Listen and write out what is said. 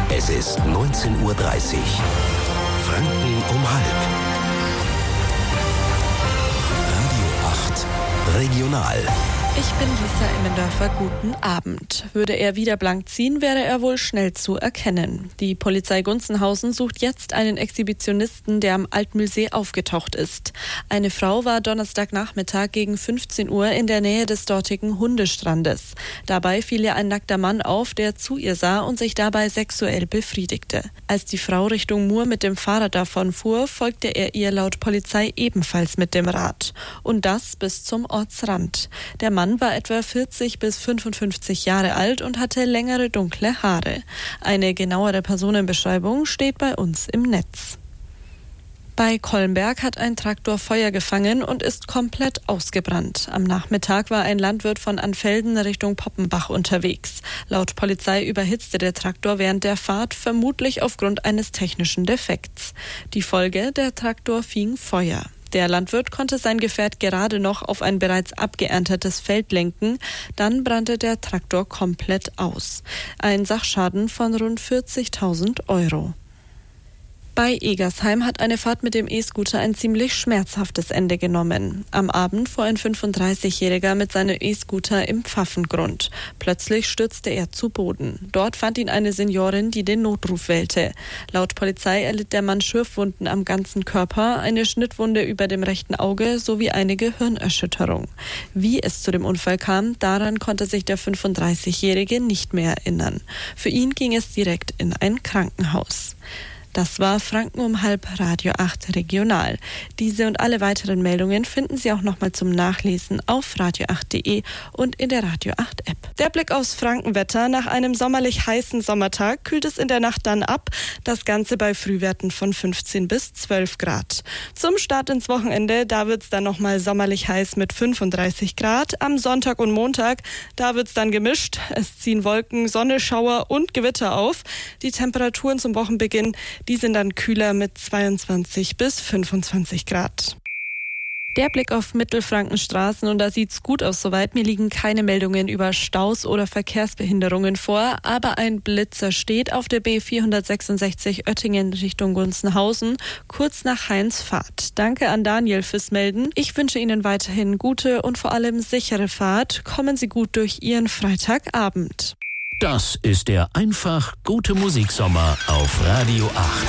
Es ist 19:30 Uhr. Franken um halb. Radio 8 Regional. Ich bin Lisa Immendörfer, guten Abend. Würde er wieder blank ziehen, wäre er wohl schnell zu erkennen. Die Polizei Gunzenhausen sucht jetzt einen Exhibitionisten, der am Altmühlsee aufgetaucht ist. Eine Frau war Donnerstagnachmittag gegen 15 Uhr in der Nähe des dortigen Hundestrandes. Dabei fiel ihr ein nackter Mann auf, der zu ihr sah und sich dabei sexuell befriedigte. Als die Frau Richtung Mur mit dem Fahrrad davonfuhr, folgte er ihr laut Polizei ebenfalls mit dem Rad. Und das bis zum Ortsrand. Der Mann war etwa 40 bis 55 Jahre alt und hatte längere dunkle Haare. Eine genauere Personenbeschreibung steht bei uns im Netz. Bei Kolmberg hat ein Traktor Feuer gefangen und ist komplett ausgebrannt. Am Nachmittag war ein Landwirt von Anfelden Richtung Poppenbach unterwegs. Laut Polizei überhitzte der Traktor während der Fahrt, vermutlich aufgrund eines technischen Defekts. Die Folge: der Traktor fing Feuer. Der Landwirt konnte sein Gefährt gerade noch auf ein bereits abgeerntetes Feld lenken. Dann brannte der Traktor komplett aus. Ein Sachschaden von rund 40.000 €. Bei Egersheim hat eine Fahrt mit dem E-Scooter ein ziemlich schmerzhaftes Ende genommen. Am Abend fuhr ein 35-Jähriger mit seinem E-Scooter im Pfaffengrund. Plötzlich stürzte er zu Boden. Dort fand ihn eine Seniorin, die den Notruf wählte. Laut Polizei erlitt der Mann Schürfwunden am ganzen Körper, eine Schnittwunde über dem rechten Auge sowie eine Gehirnerschütterung. Wie es zu dem Unfall kam, daran konnte sich der 35-Jährige nicht mehr erinnern. Für ihn ging es direkt in ein Krankenhaus. Das war Franken um halb, Radio 8 Regional. Diese und alle weiteren Meldungen finden Sie auch nochmal zum Nachlesen auf radio8.de und in der Radio 8 App. Der Blick aufs Frankenwetter. Nach einem sommerlich heißen Sommertag kühlt es in der Nacht dann ab. Das Ganze bei Frühwerten von 15 bis 12 Grad. Zum Start ins Wochenende, da wird es dann nochmal sommerlich heiß mit 35 Grad. Am Sonntag und Montag, da wird es dann gemischt. Es ziehen Wolken, Sonne, Schauer und Gewitter auf. Die Temperaturen zum Wochenbeginn, die sind dann kühler mit 22 bis 25 Grad. Der Blick auf Mittelfrankenstraßen, und da sieht's gut aus soweit. Mir liegen keine Meldungen über Staus oder Verkehrsbehinderungen vor, aber ein Blitzer steht auf der B466 Oettingen Richtung Gunzenhausen, kurz nach Heinz-Fahrt. Danke an Daniel fürs Melden. Ich wünsche Ihnen weiterhin gute und vor allem sichere Fahrt. Kommen Sie gut durch Ihren Freitagabend. Das ist der einfach gute Musiksommer auf Radio 8.